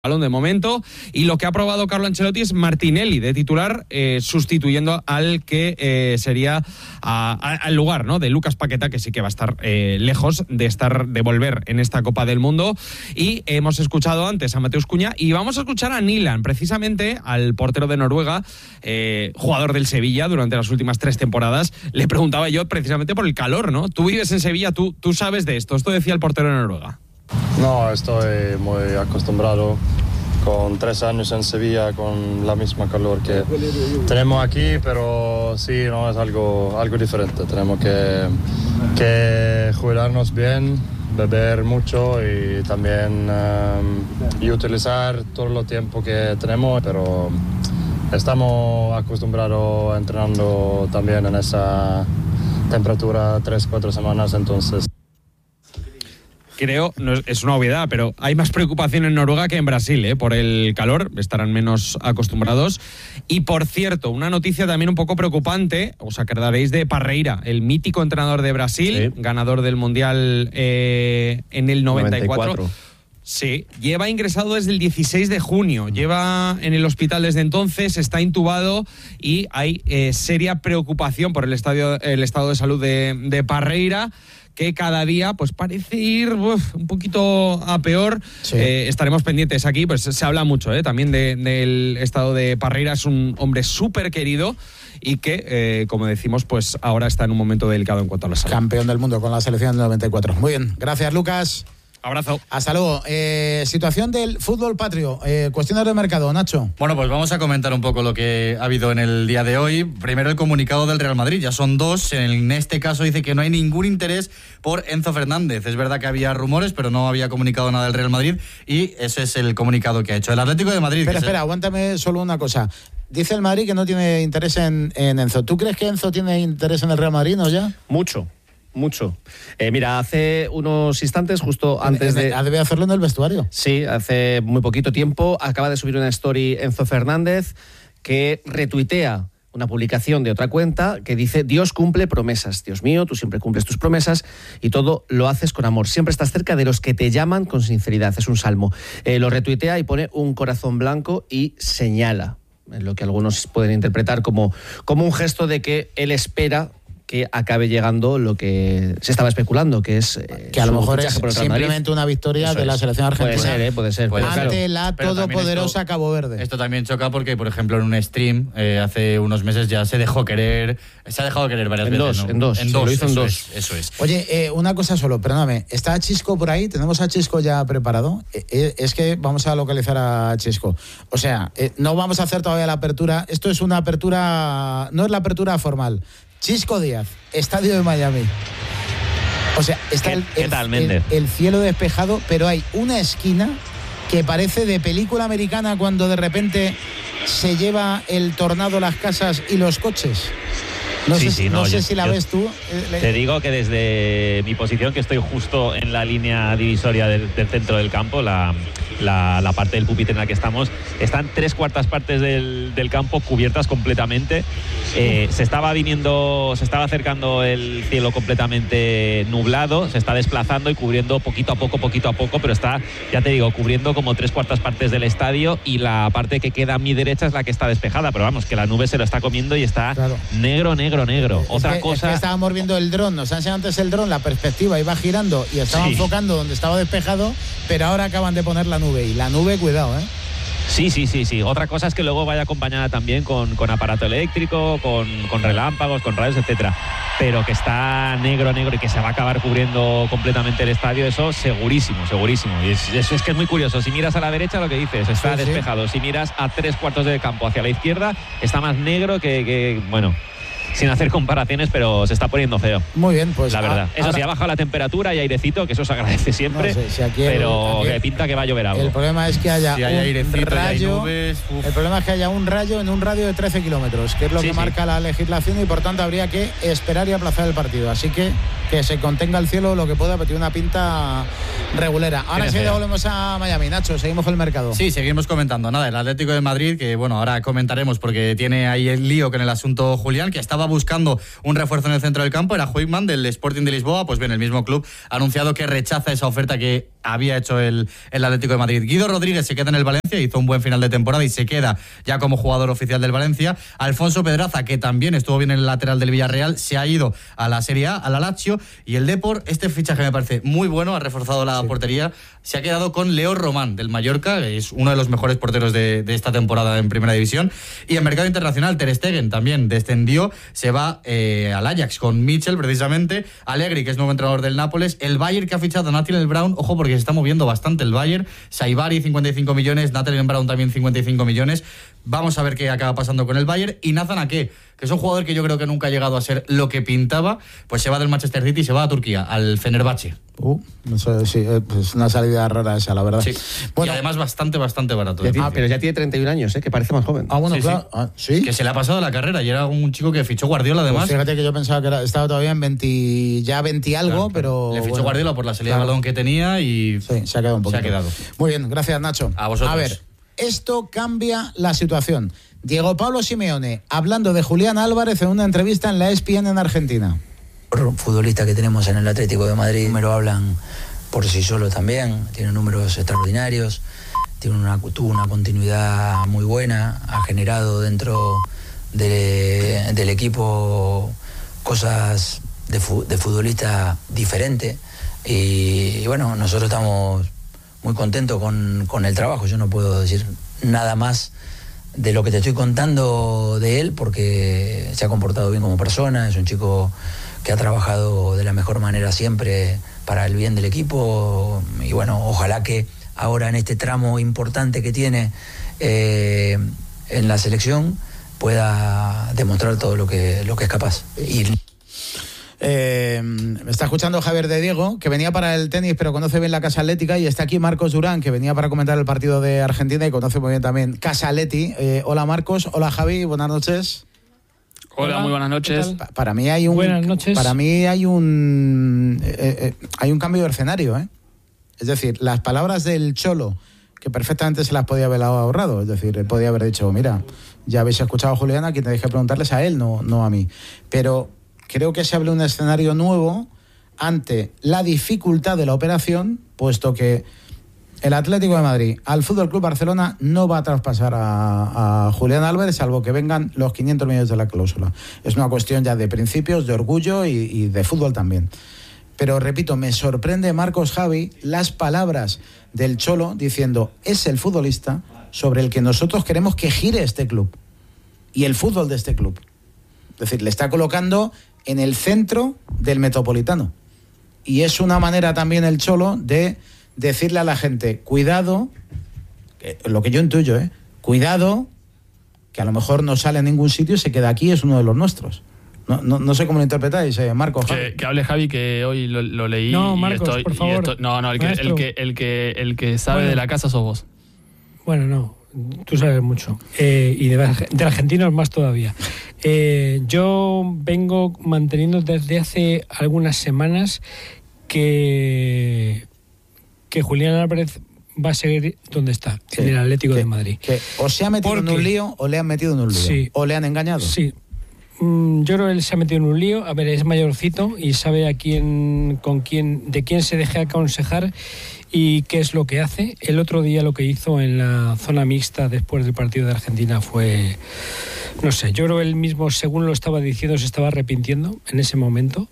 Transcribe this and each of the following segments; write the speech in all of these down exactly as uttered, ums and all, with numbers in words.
balón de momento, y lo que ha probado Carlo Ancelotti es Martinelli de titular, eh, sustituyendo al que eh, sería a, a, al lugar, ¿no?, de Lucas Paqueta, que sí que va a estar eh, lejos de estar de volver en esta Copa del Mundo. Y hemos escuchado antes a Mateus Cunha y vamos a escuchar a Nilan, precisamente al portero de Noruega, eh, jugador del Sevilla durante las últimas tres temporadas. Le preguntaba yo precisamente por el calor, ¿no? Tú vives en Sevilla, tú, tú sabes de esto. Esto decía el portero de Noruega. No, estoy muy acostumbrado con tres años en Sevilla, con la misma calor que tenemos aquí, pero sí, no es algo, algo diferente. Tenemos que, que cuidarnos bien, beber mucho y también um, y utilizar todo el tiempo que tenemos, pero estamos acostumbrados entrenando también en esa temperatura tres, cuatro semanas, entonces... Creo, no es, es una obviedad, pero hay más preocupación en Noruega que en Brasil, ¿eh? Por el calor, estarán menos acostumbrados. Y por cierto, una noticia también un poco preocupante, os acordaréis de Parreira, el mítico entrenador de Brasil, sí, ganador del Mundial eh, en el noventa y cuatro. noventa y cuatro. Sí, lleva ingresado desde el dieciséis de junio, lleva en el hospital desde entonces, está intubado y hay eh, seria preocupación por el, estadio, el estado de salud de, de Parreira, que cada día pues parece ir uf, un poquito a peor. Sí. Eh, estaremos pendientes aquí, pues se habla mucho eh, también de, del estado de Parreira. Es un hombre súper querido y que, eh, como decimos, pues ahora está en un momento delicado en cuanto a la salud. Campeón del mundo con la selección del noventa y cuatro. Muy bien, gracias Lucas. Abrazo. Hasta luego. Eh, situación del fútbol patrio. Eh, cuestiones de mercado, Nacho. Bueno, pues vamos a comentar un poco lo que ha habido en el día de hoy. Primero el comunicado del Real Madrid. Ya son dos. En este caso dice que no hay ningún interés por Enzo Fernández. Es verdad que había rumores, pero no había comunicado nada del Real Madrid. Y ese es el comunicado que ha hecho el Atlético de Madrid. Espera, espera, el... aguántame solo una cosa. Dice el Madrid que no tiene interés en, en Enzo. ¿Tú crees que Enzo tiene interés en el Real Madrid, no ya? Mucho. Mucho. Eh, mira, hace unos instantes, justo antes de... ¿Debe hacerlo en el vestuario? Sí, hace muy poquito tiempo. Acaba de subir una story Enzo Fernández que retuitea una publicación de otra cuenta que dice: Dios cumple promesas. Dios mío, tú siempre cumples tus promesas y todo lo haces con amor. Siempre estás cerca de los que te llaman con sinceridad. Es un salmo. Eh, lo retuitea y pone un corazón blanco y señala, en lo que algunos pueden interpretar como, como un gesto de que él espera que acabe llegando lo que se estaba especulando, que es... Eh, que a lo mejor es simplemente una victoria Eso de la selección argentina. Puede ser, ¿eh? puede ser. Puede, ante claro. la Pero todopoderosa esto, Cabo Verde. Esto también choca porque, por ejemplo, en un stream eh, hace unos meses ya se dejó querer, se ha dejado querer varias en veces. Dos, ¿no? En dos, en dos. Lo hizo en dos. Es, eso es. Oye, eh, una cosa solo, perdóname. ¿Está Chisco por ahí? ¿Tenemos a Chisco ya preparado? Eh, es que vamos a localizar a Chisco. O sea, eh, no vamos a hacer todavía la apertura. Esto es una apertura... No es la apertura formal. Chisco Díaz, estadio de Miami. O sea, está ¿Qué, el, ¿qué el, tal, el, el cielo despejado, pero hay una esquina que parece de película americana cuando de repente se lleva el tornado las casas y los coches. No sí, sé, sí, no no, sé yo, si la yo ves tú. Te digo que desde mi posición, que estoy justo en la línea divisoria del, del centro del campo, la, la, la parte del pupitre en la que estamos, están tres cuartas partes del, del campo cubiertas completamente. Eh, se estaba viniendo, se estaba acercando el cielo completamente nublado, se está desplazando y cubriendo poquito a poco, poquito a poco, pero está, ya te digo, cubriendo como tres cuartas partes del estadio, y la parte que queda a mi derecha es la que está despejada, pero vamos, que la nube se lo está comiendo y está claro. negro, negro. Negro, negro. Otra es que, cosa. Es que estábamos viendo el dron, nos ha enseñado antes el dron, la perspectiva iba girando y estaba sí. enfocando donde estaba despejado, pero ahora acaban de poner la nube. Y la nube, cuidado, ¿eh? Sí, sí, sí, sí. Otra cosa es que luego vaya acompañada también con, con aparato eléctrico, con, con relámpagos, con rayos, etcétera. Pero que está negro, negro y que se va a acabar cubriendo completamente el estadio, eso segurísimo, segurísimo. Y es, es, es que es muy curioso. Si miras a la derecha, lo que dices, está sí, despejado. Sí. Si miras a tres cuartos del campo hacia la izquierda, está más negro que, que bueno... Sin hacer comparaciones, pero se está poniendo feo. Muy bien, pues... La verdad. Eso ahora... sí, ha bajado la temperatura y airecito, que eso se agradece siempre, no sé, si aquí el, pero aquí... que pinta que va a llover algo. El problema es que haya si un hay airecito, rayo... Hay nubes, el problema es que haya un rayo en un radio de trece kilómetros, que es lo sí, que sí. marca la legislación, y por tanto habría que esperar y aplazar el partido. Así que que se contenga el cielo lo que pueda, pero tiene una pinta regulera. Ahora sí volvemos a Miami. Nacho, seguimos con el mercado. Sí, seguimos comentando. Nada, el Atlético de Madrid, que bueno, ahora comentaremos porque tiene ahí el lío con el asunto Julián, que estaba buscando un refuerzo en el centro del campo, era Huijman del Sporting de Lisboa. Pues bien, el mismo club ha anunciado que rechaza esa oferta que había hecho el, el Atlético de Madrid. Guido Rodríguez se queda en el Valencia, hizo un buen final de temporada y se queda ya como jugador oficial del Valencia. Alfonso Pedraza, que también estuvo bien en el lateral del Villarreal, se ha ido a la Serie A, a la Lazio. Y el Depor, este fichaje me parece muy bueno, ha reforzado la sí. portería. Se ha quedado con Leo Román del Mallorca, que es uno de los mejores porteros de, de esta temporada en Primera División. Y en mercado internacional, Ter Stegen también descendió, se va eh, al Ajax con Mitchell precisamente. Allegri, que es nuevo entrenador del Nápoles. El Bayern, que ha fichado a Nathaniel Brown, ojo porque se está moviendo bastante el Bayern. Saibari, cincuenta y cinco millones, Nathaniel Brown también cincuenta y cinco millones. Vamos a ver qué acaba pasando con el Bayern. Y Nathan Ake, que es un jugador que yo creo que nunca ha llegado a ser lo que pintaba, pues se va del Manchester City y se va a Turquía, al Fenerbahce. Uh, no sé, sí, es una salida rara esa, la verdad. Sí. Bueno, y además bastante, bastante barato. ¿eh? Ah, pero ya tiene treinta y un años, ¿eh? Que parece más joven. Ah, bueno, sí, claro. Sí. Ah, ¿sí? Es que se le ha pasado la carrera y era un chico que fichó Guardiola además. Pues fíjate que yo pensaba que era, estaba todavía en veinte, ya veinte algo, claro, pero... Le fichó bueno, Guardiola por la salida claro. de balón que tenía y... Sí, se ha quedado un poquito. Se ha quedado. Muy bien, gracias, Nacho. A vosotros. A ver, esto cambia la situación. Diego Pablo Simeone, hablando de Julián Álvarez en una entrevista en la E S P N en Argentina. Futbolistas que tenemos en el Atlético de Madrid me lo hablan por sí solo también, tiene números extraordinarios, tiene una, tuvo una continuidad muy buena, ha generado dentro de, del equipo cosas de, fu, de futbolista diferente y, y bueno, nosotros estamos muy contentos con, con el trabajo. Yo no puedo decir nada más de lo que te estoy contando de él porque se ha comportado bien como persona, es un chico que ha trabajado de la mejor manera siempre para el bien del equipo y bueno, ojalá que ahora en este tramo importante que tiene eh, en la selección pueda demostrar todo lo que, lo que es capaz. Y... Eh, me está escuchando Javier de Diego, que venía para el tenis pero conoce bien la Casa Atlética, y está aquí Marcos Durán, que venía para comentar el partido de Argentina y conoce muy bien también Casa Atleti. Eh, hola Marcos, hola Javi, buenas noches. Hola, muy buenas noches. Pa- para mí hay un Buenas noches. Para mí hay un eh, eh, hay un cambio de escenario, ¿eh? Es decir, las palabras del Cholo, que perfectamente se las podía haber ahorrado, es decir, él podía haber dicho, mira, ya habéis escuchado a Juliana, que tenéis que preguntarles a él, no, no a mí. Pero creo que se abre un escenario nuevo ante la dificultad de la operación, puesto que el Atlético de Madrid al F C Barcelona no va a traspasar a, a Julián Álvarez, salvo que vengan los quinientos millones de la cláusula. Es una cuestión ya de principios, de orgullo y, y de fútbol también. Pero repito, me sorprende, Marcos, Javi, las palabras del Cholo diciendo, es el futbolista sobre el que nosotros queremos que gire este club y el fútbol de este club. Es decir, le está colocando en el centro del Metropolitano. Y es una manera también el Cholo de decirle a la gente, cuidado, que, lo que yo intuyo, ¿eh? Cuidado, que a lo mejor no sale a ningún sitio y se queda aquí, es uno de los nuestros. No, no, no sé cómo lo interpretáis, eh, Marcos. Que, que hable Javi, que hoy lo, lo leí. No, y Marcos, estoy, por y favor. estoy- no, no, el que, el, que, el, que, el que sabe Bueno. de la casa sos vos. Bueno, no, tú sabes mucho. Eh, y de, de argentinos más todavía. Eh, yo vengo manteniendo desde hace algunas semanas que, que Julián Álvarez va a seguir donde está, Sí. en el Atlético que, de Madrid. Que o se ha metido ¿Por en un qué? lío o le han metido en un lío. Sí. O le han engañado. Sí. Mm, Yo creo que él se ha metido en un lío. A ver, es mayorcito y sabe a quién, con quién, de quién se deja aconsejar y qué es lo que hace. El otro día lo que hizo en la zona mixta después del partido de Argentina fue, no sé, yo creo que él mismo, según lo estaba diciendo, se estaba arrepintiendo en ese momento.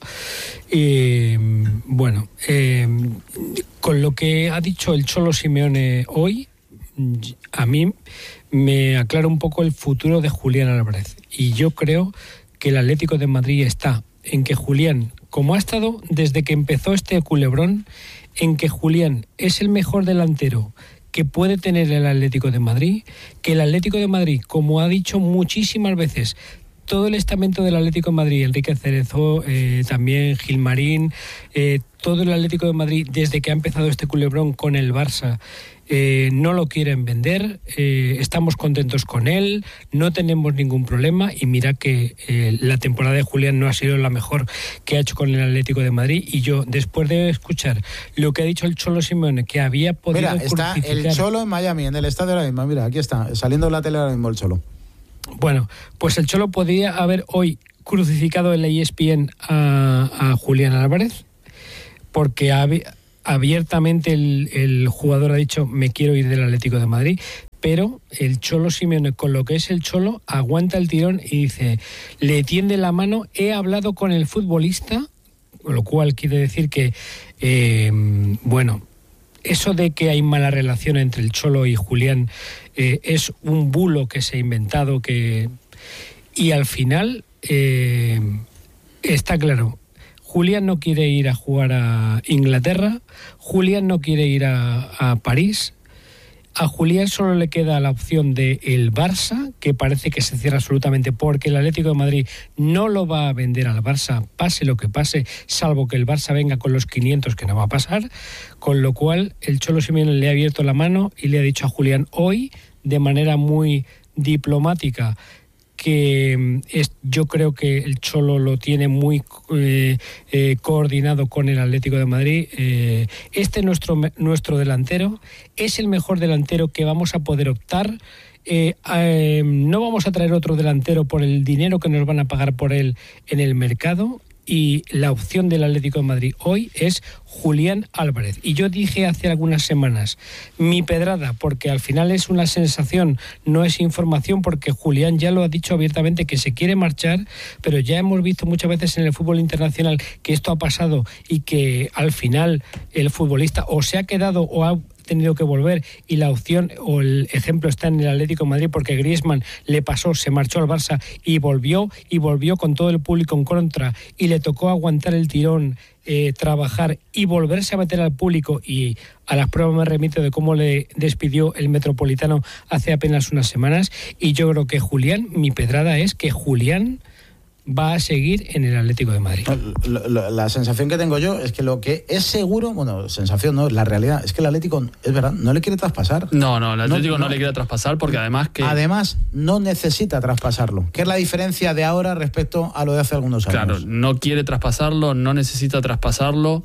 Y bueno, eh, con lo que ha dicho el Cholo Simeone hoy, a mí me aclara un poco el futuro de Julián Álvarez. Y yo creo que el Atlético de Madrid está en que Julián, como ha estado desde que empezó este culebrón, en que Julián es el mejor delantero que puede tener el Atlético de Madrid, que el Atlético de Madrid, como ha dicho muchísimas veces, todo el estamento del Atlético de Madrid, Enrique Cerezo, eh, también Gilmarín, eh, todo el Atlético de Madrid, desde que ha empezado este culebrón con el Barça, eh, no lo quieren vender, eh, estamos contentos con él, no tenemos ningún problema, y mira que eh, la temporada de Julián no ha sido la mejor que ha hecho con el Atlético de Madrid, y yo, después de escuchar lo que ha dicho el Cholo Simeone, que había podido Mira, está el crucificar- Cholo en Miami, en el estadio ahora mismo. Mira, aquí está, saliendo de la tele ahora mismo el Cholo. Bueno, pues el Cholo podría haber hoy crucificado en la E S P N a, a Julián Álvarez, porque ha, habi- abiertamente el, el jugador ha dicho me quiero ir del Atlético de Madrid, pero el Cholo Simeone, con lo que es el Cholo, aguanta el tirón y dice, le tiende la mano, he hablado con el futbolista, lo cual quiere decir que, eh, bueno, eso de que hay mala relación entre el Cholo y Julián eh, es un bulo que se ha inventado, que y al final eh, está claro, Julián no quiere ir a jugar a Inglaterra, Julián no quiere ir a, a París, a Julián solo le queda la opción de el Barça, que parece que se cierra absolutamente porque el Atlético de Madrid no lo va a vender al Barça, pase lo que pase, salvo que el Barça venga con los quinientos, que no va a pasar, con lo cual el Cholo Simeone le ha abierto la mano y le ha dicho a Julián hoy, de manera muy diplomática, que es, yo creo que el Cholo lo tiene muy eh, eh, coordinado con el Atlético de Madrid. Eh, este nuestro nuestro delantero es el mejor delantero que vamos a poder optar. Eh, eh, no vamos a traer otro delantero por el dinero que nos van a pagar por él en el mercado. Y la opción del Atlético de Madrid hoy es Julián Álvarez. Y yo dije hace algunas semanas, mi pedrada, porque al final es una sensación, no es información, porque Julián ya lo ha dicho abiertamente que se quiere marchar, pero ya hemos visto muchas veces en el fútbol internacional que esto ha pasado y que al final el futbolista o se ha quedado o ha tenido que volver, y la opción o el ejemplo está en el Atlético de Madrid, porque Griezmann le pasó, se marchó al Barça y volvió, y volvió con todo el público en contra, y le tocó aguantar el tirón, eh, trabajar y volverse a meter al público, y a las pruebas me remito de cómo le despidió el Metropolitano hace apenas unas semanas. Y yo creo que Julián, mi pedrada es que Julián va a seguir en el Atlético de Madrid. La, la, la sensación que tengo yo es que lo que es seguro, bueno, sensación no, la realidad es que el Atlético, es verdad, no le quiere traspasar. No, no, el Atlético no, no, no le quiere traspasar porque además que... Además, no necesita traspasarlo. ¿Qué es la diferencia de ahora respecto a lo de hace algunos años? Claro, no quiere traspasarlo, no necesita traspasarlo.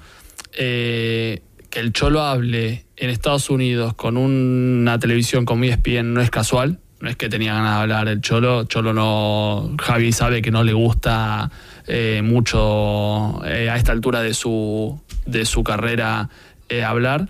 Eh, que el Cholo hable en Estados Unidos con una televisión como E S P N no es casual. No es que tenía ganas de hablar el Cholo. Cholo no. Javi sabe que no le gusta eh, mucho eh, a esta altura de su, de su carrera eh, hablar.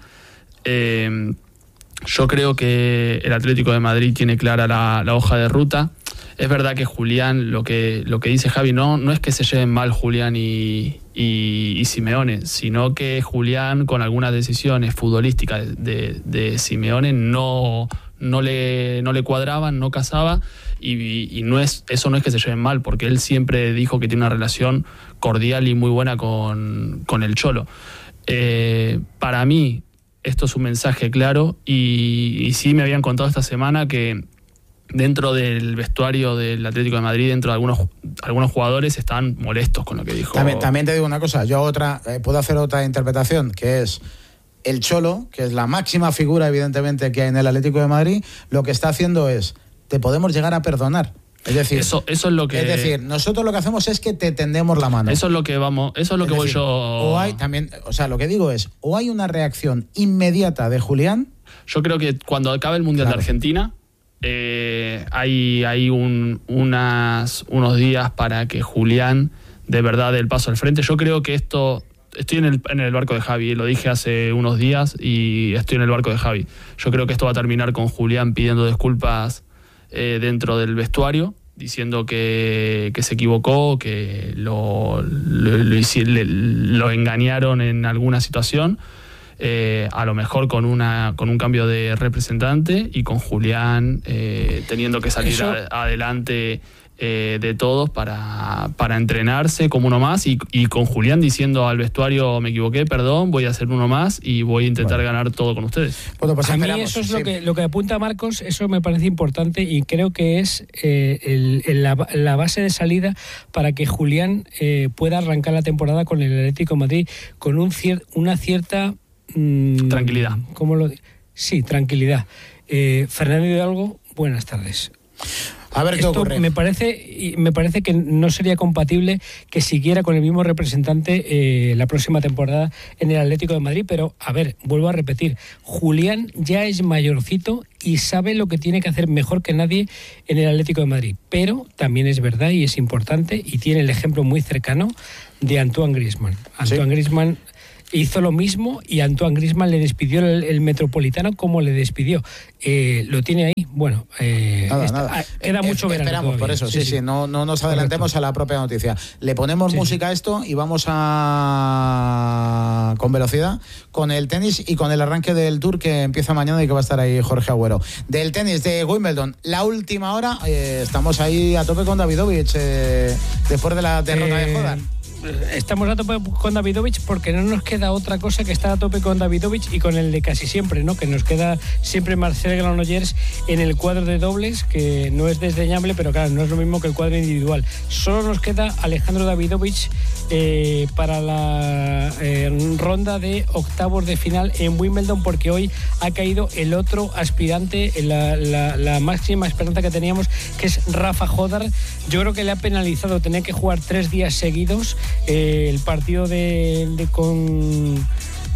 Eh, yo creo que el Atlético de Madrid tiene clara la, la hoja de ruta. Es verdad que Julián, lo que, lo que dice Javi, no, no es que se lleven mal Julián y, y, y Simeone, sino que Julián, con algunas decisiones futbolísticas de, de Simeone, no. no le, no le cuadraban, no casaba, y, y no es, eso no es que se lleven mal, porque él siempre dijo que tiene una relación cordial y muy buena con, con el Cholo. Eh, para mí, esto es un mensaje claro, y, y sí me habían contado esta semana que dentro del vestuario del Atlético de Madrid, dentro de algunos, algunos jugadores están molestos con lo que dijo. También, también te digo una cosa, yo otra eh, puedo hacer otra interpretación, que es el Cholo, que es la máxima figura evidentemente que hay en el Atlético de Madrid, lo que está haciendo es, te podemos llegar a perdonar. Es decir, eso, eso es lo que es decir, nosotros lo que hacemos es que te tendemos la mano. Eso es lo que vamos, eso es lo es que decir, voy yo. O hay también, o sea, lo que digo es, o hay una reacción inmediata de Julián. Yo creo que cuando acabe el Mundial claro. de Argentina, eh, hay, hay un, unas, unos días para que Julián de verdad dé el paso al frente. Yo creo que esto, estoy en el, en el barco de Javi, lo dije hace unos días y estoy en el barco de Javi. Yo creo que esto va a terminar con Julián pidiendo disculpas eh, dentro del vestuario, diciendo que, que se equivocó, que lo, lo, lo, lo, lo engañaron en alguna situación. Eh, a lo mejor con una con un cambio de representante y con Julián eh, teniendo que salir a, adelante eh, de todos para, para entrenarse como uno más y, y con Julián diciendo al vestuario me equivoqué, perdón, voy a hacer uno más y voy a intentar bueno. ganar todo con ustedes. Bueno, pues a esperamos, mí eso es sí. lo que lo que apunta Marcos, eso me parece importante y creo que es eh, el, el, la, la base de salida para que Julián eh, pueda arrancar la temporada con el Atlético de Madrid con un cier, una cierta tranquilidad. ¿Cómo lo? Sí, tranquilidad. Eh, Fernando Hidalgo, buenas tardes. A ver qué Esto ocurre. Me parece, me parece que no sería compatible que siguiera con el mismo representante eh, la próxima temporada en el Atlético de Madrid, pero a ver, vuelvo a repetir, Julián ya es mayorcito y sabe lo que tiene que hacer mejor que nadie en el Atlético de Madrid, pero también es verdad y es importante y tiene el ejemplo muy cercano de Antoine Griezmann. Antoine ¿Sí? Griezmann hizo lo mismo y Antoine Griezmann le despidió el, el Metropolitano como le despidió. Eh, lo tiene ahí, bueno, eh, nada, está, nada. queda eh, mucho verano Esperamos, todavía. por eso, sí, sí, sí, no, no nos adelantemos Correcto. a la propia noticia. Le ponemos sí. música a esto y vamos a con velocidad con el tenis y con el arranque del Tour que empieza mañana y que va a estar ahí Jorge Agüero. Del tenis de Wimbledon, la última hora, eh, estamos ahí a tope con Davidovich eh, después de la derrota eh... de Hodar. Estamos a tope con Davidovich porque no nos queda otra cosa que estar a tope con Davidovich y con el de casi siempre, ¿no? Que nos queda siempre Marcel Granollers en el cuadro de dobles, que no es desdeñable, pero claro, no es lo mismo que el cuadro individual. Solo nos queda Alejandro Davidovich eh, para la eh, ronda de octavos de final en Wimbledon, porque hoy ha caído el otro aspirante, la, la, la máxima esperanza que teníamos, que es Rafa Hodar. Yo creo que le ha penalizado tener que jugar tres días seguidos. Eh, el partido de, de con,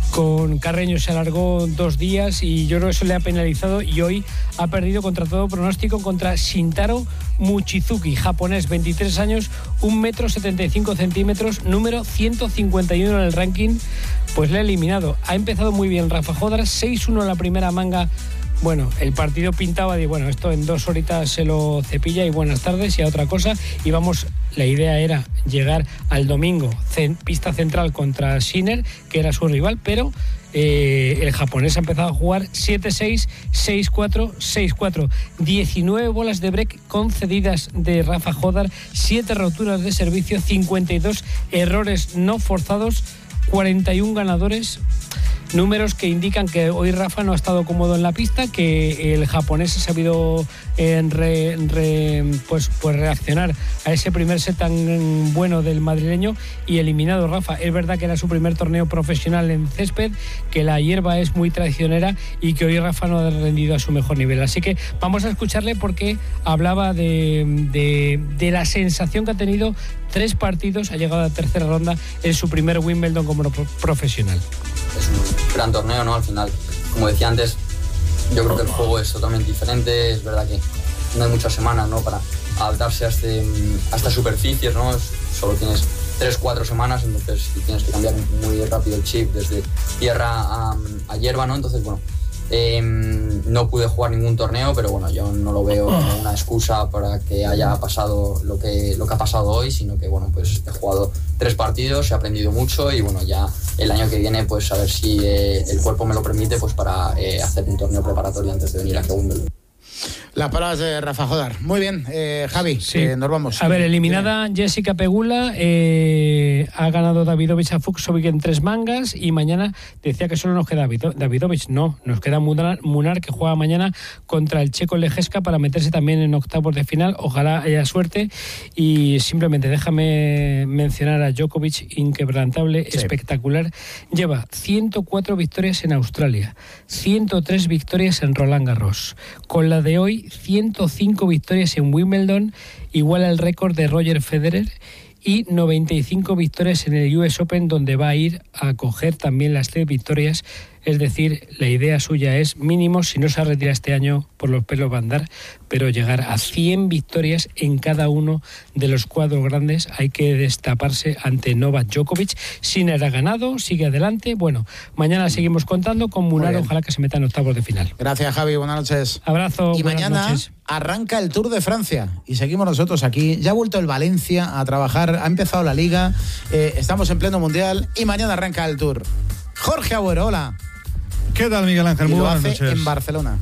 con Carreño se alargó dos días y yo creo que eso le ha penalizado y hoy ha perdido contra todo pronóstico contra Shintaro Mochizuki, japonés, veintitrés años, un metro setenta y cinco centímetros, número ciento cincuenta y uno en el ranking, pues le ha eliminado. Ha empezado muy bien Rafa Hodar, seis uno en la primera manga. Bueno, el partido pintaba de, bueno, esto en dos horitas se lo cepilla y buenas tardes y a otra cosa. Y vamos, la idea era llegar al domingo, cen, pista central contra Sinner, que era su rival, pero eh, el japonés ha empezado a jugar siete seis, seis cuatro, seis cuatro. diecinueve bolas de break concedidas de Rafa Hodar, siete roturas de servicio, cincuenta y dos errores no forzados, cuarenta y uno ganadores. Números que indican que hoy Rafa no ha estado cómodo en la pista, que el japonés ha sabido eh, re, re, pues, pues reaccionar a ese primer set tan bueno del madrileño y eliminado Rafa. Es verdad que era su primer torneo profesional en césped, que la hierba es muy traicionera y que hoy Rafa no ha rendido a su mejor nivel. Así que vamos a escucharle porque hablaba de, de, de la sensación que ha tenido tres partidos, ha llegado a la tercera ronda en su primer Wimbledon como profesional. Es un gran torneo, ¿no? Al final, como decía antes, yo creo que el juego es totalmente diferente. Es verdad que no hay muchas semanas, ¿no?, para adaptarse a, este, a estas superficies, ¿no? Solo tienes tres, cuatro semanas, entonces tienes que cambiar muy rápido el chip desde tierra a, a hierba, ¿no? Entonces, bueno, eh, no pude jugar ningún torneo, pero bueno, yo no lo veo como una excusa para que haya pasado lo que, lo que ha pasado hoy, sino que, bueno, pues he jugado tres partidos, he aprendido mucho y, bueno, ya el año que viene, pues a ver si eh, el cuerpo me lo permite, pues para eh, hacer un torneo preparatorio antes de venir a Wimbledon. Las palabras de Rafa Hodar. Muy bien, eh, Javi, sí. eh, nos vamos. A ver, eliminada sí. Jessica Pegula, eh, ha ganado Davidovich a Fucsovic en tres mangas y mañana decía que solo nos queda Davidovich. No, nos queda Munar, Munar, que juega mañana contra el checo Lejeska para meterse también en octavos de final. Ojalá haya suerte. Y simplemente déjame mencionar a Djokovic, inquebrantable, sí. espectacular. Lleva ciento cuatro victorias en Australia, ciento tres victorias en Roland Garros. Con la de hoy, ciento cinco victorias en Wimbledon, igual al récord de Roger Federer, y noventa y cinco victorias en el U S Open, donde va a ir a coger también las tres victorias. Es decir, la idea suya es mínimo, si no se retira este año, por los pelos va a andar, pero llegar a cien victorias en cada uno de los cuadros grandes. Hay que destaparse ante Novak Djokovic. Sinner ha ganado, sigue adelante. Bueno, mañana seguimos contando con Munar, ojalá que se meta en octavos de final. Gracias, Javi, buenas noches. Abrazo, y buenas mañana noches. Arranca el Tour de Francia y seguimos nosotros aquí. Ya ha vuelto el Valencia a trabajar, ha empezado la Liga, eh, estamos en pleno Mundial y mañana arranca el Tour. Jorge Agüero, hola. ¿Qué tal, Miguel Ángel? Y Muy lo buenas hace noches. En Barcelona.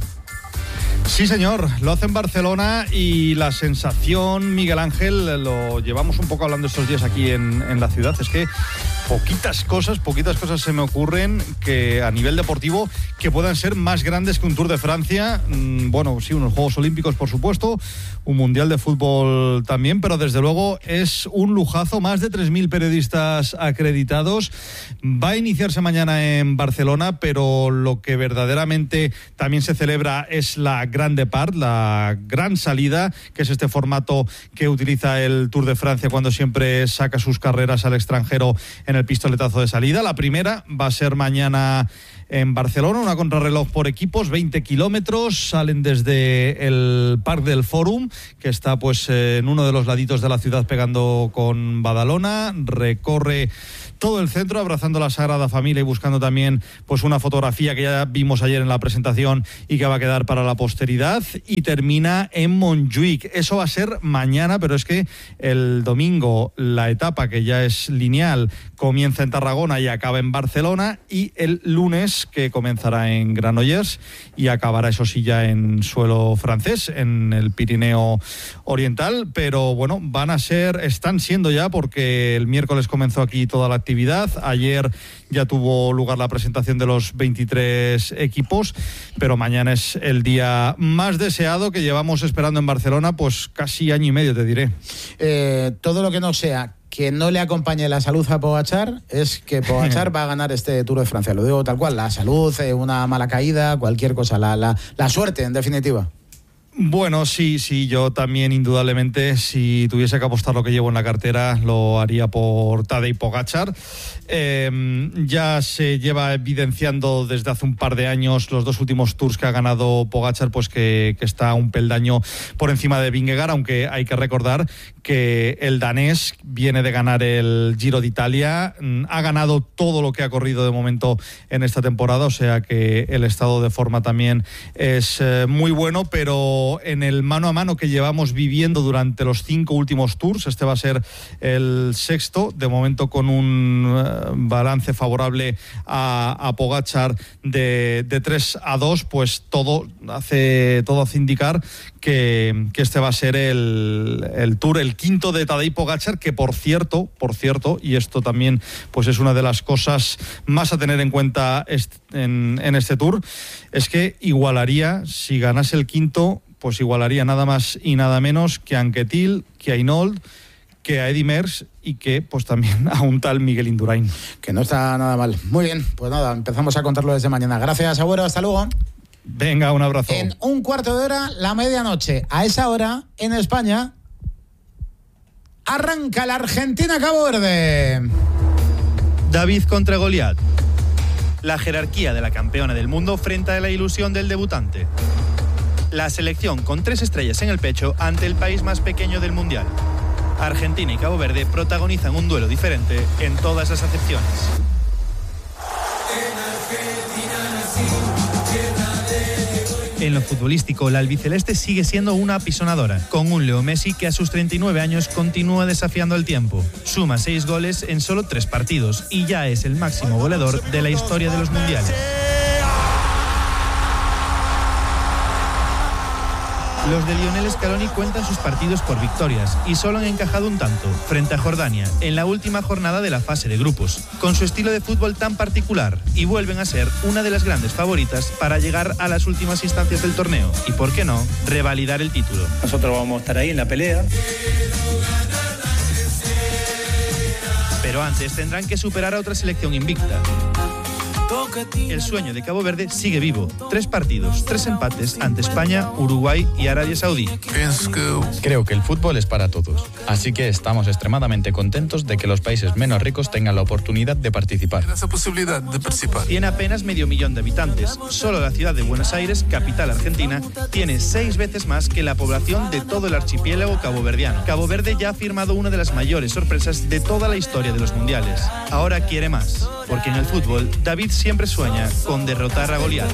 Sí, señor, lo hace en Barcelona y la sensación, Miguel Ángel, lo llevamos un poco hablando estos días aquí en, en la ciudad, es que poquitas cosas, poquitas cosas se me ocurren que a nivel deportivo que puedan ser más grandes que un Tour de Francia. Bueno, sí, unos Juegos Olímpicos, por supuesto, un Mundial de Fútbol también, pero desde luego es un lujazo, más de tres mil periodistas acreditados. Va a iniciarse mañana en Barcelona, pero lo que verdaderamente también se celebra es la Grand Depart, la gran salida, que es este formato que utiliza el Tour de Francia cuando siempre saca sus carreras al extranjero en el pistoletazo de salida. La primera va a ser mañana en Barcelona, una contrarreloj por equipos, veinte kilómetros, salen desde el Parc del Fòrum, que está pues en uno de los laditos de la ciudad pegando con Badalona, recorre todo el centro, abrazando la Sagrada Familia y buscando también pues una fotografía que ya vimos ayer en la presentación y que va a quedar para la posteridad, y termina en Montjuic. Eso va a ser mañana, pero es que el domingo la etapa, que ya es lineal, comienza en Tarragona y acaba en Barcelona, y el lunes, que comenzará en Granollers y acabará, eso sí, ya en suelo francés, en el Pirineo Oriental. Pero bueno, van a ser, están siendo ya, porque el miércoles comenzó aquí toda la actividad, ayer ya tuvo lugar la presentación de los veintitrés equipos, pero mañana es el día más deseado que llevamos esperando en Barcelona, pues casi año y medio, te diré. Eh, todo lo que no sea que no le acompañe la salud a Pogačar es que Pogačar va a ganar este Tour de Francia. Lo digo tal cual, la salud, eh, una mala caída, cualquier cosa, la, la, la suerte, en definitiva. Bueno, sí, sí, yo también indudablemente, si tuviese que apostar lo que llevo en la cartera, lo haría por Tadej Pogačar. Eh, ya se lleva evidenciando desde hace un par de años, los dos últimos tours que ha ganado Pogačar, pues que, que está un peldaño por encima de Vingegaard, aunque hay que recordar que el danés viene de ganar el Giro de Italia, ha ganado todo lo que ha corrido de momento en esta temporada, o sea que el estado de forma también es eh, muy bueno, pero en el mano a mano que llevamos viviendo durante los cinco últimos tours, este va a ser el sexto, de momento con un uh, balance favorable a, a Pogačar de, de tres a dos, pues todo hace, todo hace indicar que, que este va a ser el, el tour, el quinto de Tadej Pogačar, que por cierto, por cierto, y esto también pues es una de las cosas más a tener en cuenta est- en, en este tour, es que igualaría, si ganase el quinto, pues igualaría nada más y nada menos que a Anquetil, que a Hinault, que a Eddy Merckx y que pues también a un tal Miguel Indurain. Que no está nada mal. Muy bien, pues nada, empezamos a contarlo desde mañana. Gracias, Agüero, hasta luego. Venga, un abrazo. En un cuarto de hora, la medianoche. A esa hora, en España, arranca la Argentina-Cabo Verde. David contra Goliat. La jerarquía de la campeona del mundo frente a la ilusión del debutante. La selección con tres estrellas en el pecho ante el país más pequeño del mundial. Argentina y Cabo Verde protagonizan un duelo diferente en todas las acepciones. En lo futbolístico, la albiceleste sigue siendo una apisonadora, con un Leo Messi que a sus treinta y nueve años continúa desafiando al tiempo. Suma seis goles en solo tres partidos y ya es el máximo goleador de la historia de los mundiales. Los de Lionel Scaloni cuentan sus partidos por victorias y solo han encajado un tanto, frente a Jordania, en la última jornada de la fase de grupos, con su estilo de fútbol tan particular, y vuelven a ser una de las grandes favoritas para llegar a las últimas instancias del torneo y, por qué no, revalidar el título. Nosotros vamos a estar ahí en la pelea. Pero antes tendrán que superar a otra selección invicta. El sueño de Cabo Verde sigue vivo. Tres partidos, tres empates ante España, Uruguay y Arabia Saudí. Creo que el fútbol es para todos, así que estamos extremadamente contentos de que los países menos ricos tengan la oportunidad de participar. Tiene apenas medio millón de habitantes. Solo la ciudad de Buenos Aires, capital argentina, tiene seis veces más que la población de todo el archipiélago caboverdiano. Cabo Verde ya ha firmado una de las mayores sorpresas de toda la historia de los mundiales. Ahora quiere más, porque en el fútbol David siempre sueña con derrotar a Goliat.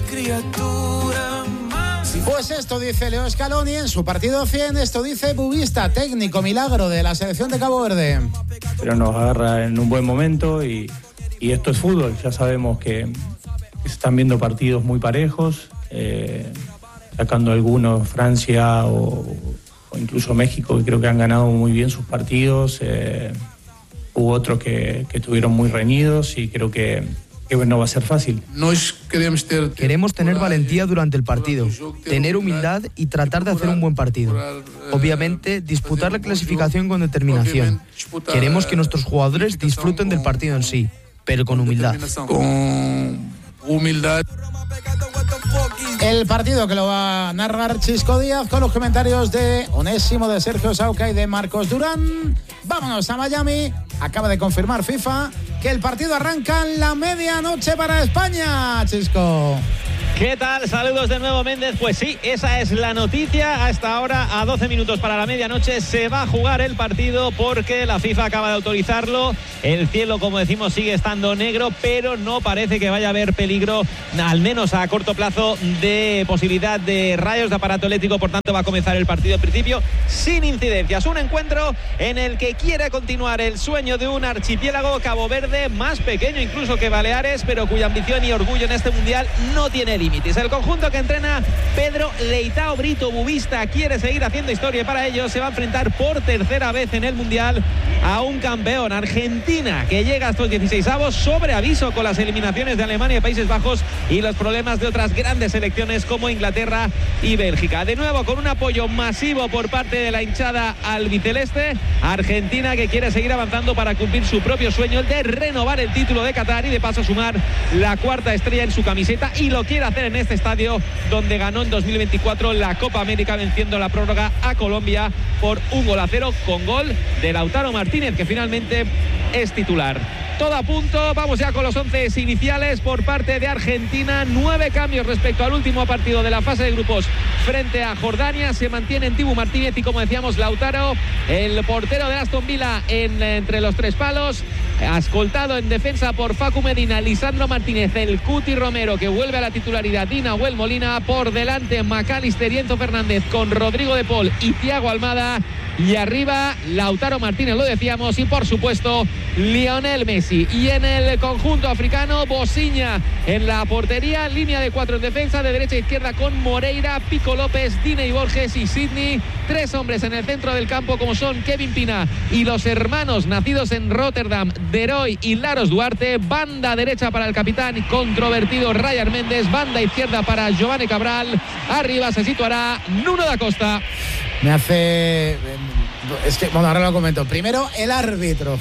Pues esto dice Leo Scaloni en su partido cien, esto dice Bubista, técnico milagro de la selección de Cabo Verde. Pero nos agarra en un buen momento y, y esto es fútbol. Ya sabemos que, que se están viendo partidos muy parejos, eh, sacando algunos Francia o, o incluso México, que creo que han ganado muy bien sus partidos. Eh, hubo otros que, que estuvieron muy reñidos y creo que que no va a ser fácil. Queremos tener valentía durante el partido, tener humildad y tratar de hacer un buen partido. Obviamente, disputar la clasificación con determinación. Queremos que nuestros jugadores disfruten del partido en sí, pero con humildad. Con humildad. El partido que lo va a narrar Chisco Díaz con los comentarios de Onésimo, de Sergio Sauca y de Marcos Durán. Vámonos a Miami. Acaba de confirmar FIFA que el partido arranca en la medianoche para España, Chisco. ¿Qué tal? Saludos de nuevo, Méndez. Pues sí, esa es la noticia. Hasta ahora, a doce minutos para la medianoche, se va a jugar el partido porque la FIFA acaba de autorizarlo. El cielo, como decimos, sigue estando negro, pero no parece que vaya a haber peligro, al menos a corto plazo, de posibilidad de rayos de aparato eléctrico. Por tanto, va a comenzar el partido, en principio, sin incidencias. Un encuentro en el que quiere continuar el sueño de un archipiélago, Cabo Verde, más pequeño incluso que Baleares, pero cuya ambición y orgullo en este mundial no tiene límites. El conjunto que entrena Pedro Leitao Brito, bubista, quiere seguir haciendo historia, y para ello se va a enfrentar por tercera vez en el mundial a un campeón, Argentina, que llega a estos dieciseisavos sobre aviso con las eliminaciones de Alemania y Países Bajos y los problemas de otras grandes selecciones como Inglaterra y Bélgica. De nuevo, con un apoyo masivo por parte de la hinchada albiceleste, Argentina que quiere seguir avanzando para cumplir su propio sueño, el de renovar el título de Qatar y de paso sumar la cuarta estrella en su camiseta, y lo quiere hacer en este estadio donde ganó en dos mil veinticuatro la Copa América, venciendo la prórroga a Colombia por un gol a cero, con gol de Lautaro Martínez, que finalmente es titular. Todo a punto, vamos ya con los once iniciales por parte de Argentina. Nueve cambios respecto al último partido de la fase de grupos frente a Jordania. Se mantiene en Dibu Martínez y, como decíamos, Lautaro, el portero de Aston Villa, en, entre los tres palos. Escoltado en defensa por Facu Medina, Lisandro Martínez, el Cuti Romero, que vuelve a la titularidad, y Nahuel Molina. Por delante, McAllister y Enzo Fernández, con Rodrigo de Paul y Thiago Almada. Y arriba, Lautaro Martínez, lo decíamos, y por supuesto, Lionel Messi. Y en el conjunto africano, Bosiña en la portería, línea de cuatro en defensa, de derecha a izquierda con Moreira, Pico López, Diney Borges y Sidney. Tres hombres en el centro del campo, como son Kevin Pina y los hermanos nacidos en Rotterdam, Deroy y Laros Duarte. Banda derecha para el capitán controvertido Ryan Méndez, banda izquierda para Giovanni Cabral. Arriba se situará Nuno da Costa. Me hace... Es que, bueno, ahora lo comento. Primero, el árbitro.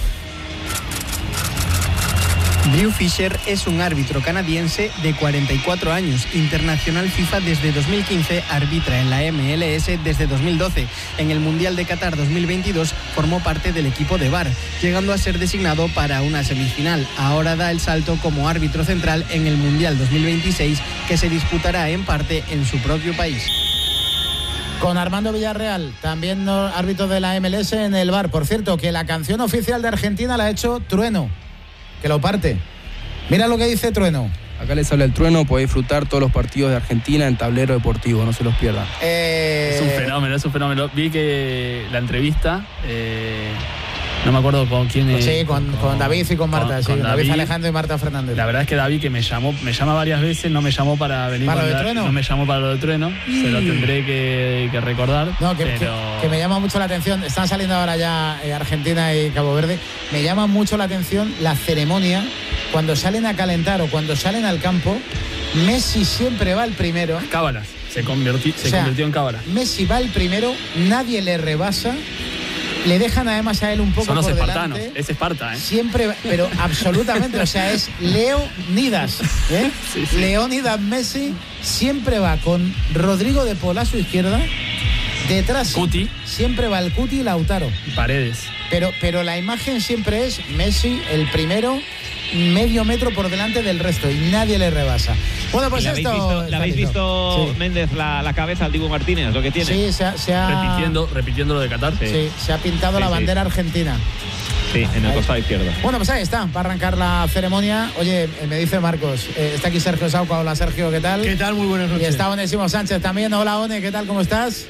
Drew Fisher es un árbitro canadiense de cuarenta y cuatro años, internacional FIFA desde dos mil quince, arbitra en la M L S desde dos mil doce. En el Mundial de Qatar dos mil veintidós formó parte del equipo de V A R, llegando a ser designado para una semifinal. Ahora da el salto como árbitro central en el Mundial dos mil veintiséis, que se disputará en parte en su propio país. Con Armando Villarreal, también árbitro de la M L S en el V A R. Por cierto, que la canción oficial de Argentina la ha hecho Trueno, que lo parte. Mira lo que dice Trueno. Acá les habla el Trueno, podéis disfrutar todos los partidos de Argentina en Tablero Deportivo, no se los pierdan. Eh... Es un fenómeno, es un fenómeno. Vi que la entrevista, eh, no me acuerdo con quién es. Sí, con, con, con David y con Marta, con, sí, con David, David Alejandro y Marta Fernández. La verdad es que David, que me llamó, me llama varias veces, no me llamó para venir. ¿Para lo de la, Trueno? No me llamó para lo de Trueno, sí. Se lo tendré que, que recordar. No, que, pero... que, que me llama mucho la atención, están saliendo ahora ya eh, Argentina y Cabo Verde, me llama mucho la atención la ceremonia, cuando salen a calentar o cuando salen al campo. Messi siempre va el primero. Cábalas, se, convirtió, se o sea, convirtió en cábala. Messi va el primero, nadie le rebasa. Le dejan además a él un poco Son los por espartanos, delante. es Esparta, ¿eh? Siempre, pero absolutamente, o sea, es Leonidas, ¿eh? Sí, sí. Leonidas Messi siempre va con Rodrigo de Paul a su izquierda, detrás Cuti. Siempre va el Cuti y Lautaro. Y Paredes. Pero, pero la imagen siempre es Messi el primero, medio metro por delante del resto, y nadie le rebasa. Bueno, pues ¿La esto... Habéis visto, ¿La habéis visto, sí. Méndez, la, la cabeza al Dibu Martínez, lo que tiene? Sí, se ha... Se ha... Repitiendo, repitiendo lo de Qatar. Sí, sí se ha pintado sí, la bandera sí. argentina. Sí, en el costado izquierdo. Bueno, pues ahí está, para arrancar la ceremonia. Oye, me dice Marcos, eh, está aquí Sergio Sauca. Hola, Sergio, ¿qué tal? ¿Qué tal? Muy buenas noches. Y está Onésimo Sánchez también. Hola, One, ¿qué tal? ¿Cómo estás?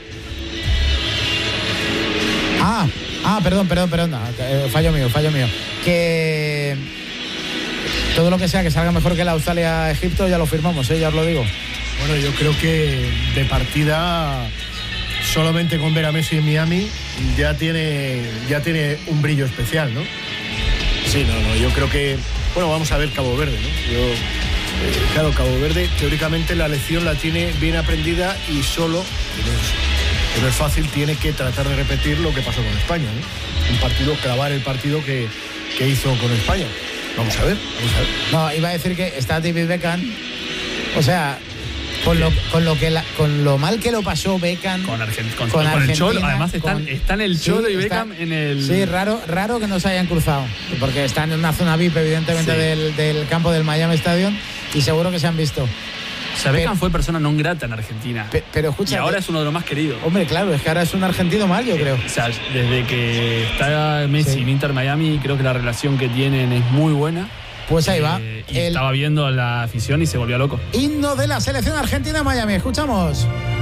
Ah, ah, perdón, perdón, perdón. No, eh, fallo mío, fallo mío. Que todo lo que sea que salga mejor que la Australia-Egipto ya lo firmamos, ¿eh? Ya os lo digo. Bueno, yo creo que de partida, solamente con ver a Messi en Miami, ya tiene, ya tiene un brillo especial, ¿no? Sí, no, no, yo creo que... Bueno, vamos a ver Cabo Verde, ¿no? Yo, eh, claro, Cabo Verde, teóricamente la lección la tiene bien aprendida y solo, que no es, que no es fácil, tiene que tratar de repetir lo que pasó con España, ¿no? Un partido, clavar el partido que, que hizo con España. Vamos a ver, vamos a ver. No, iba a decir que está David Beckham, o sea... Con lo, con lo que la, con lo mal que lo pasó Beckham con, Argent, con, con, con el Cholo, además están, con, están el Cholo sí, y Beckham está, en el... Sí, raro, raro que no se hayan cruzado, porque están en una zona V I P evidentemente sí. del, del campo del Miami Stadium y seguro que se han visto. O sea, Beckham fue persona non grata en Argentina. Pe, pero escucha. Y ahora es uno de los más queridos. Hombre, claro, es que ahora es un argentino mal, yo creo. O sea, desde que está Messi Sí. en Inter Miami, creo que la relación que tienen es muy buena. Pues ahí va. Eh, y El estaba viendo a la afición y se volvió loco. himno de la selección argentina en Miami. Escuchamos.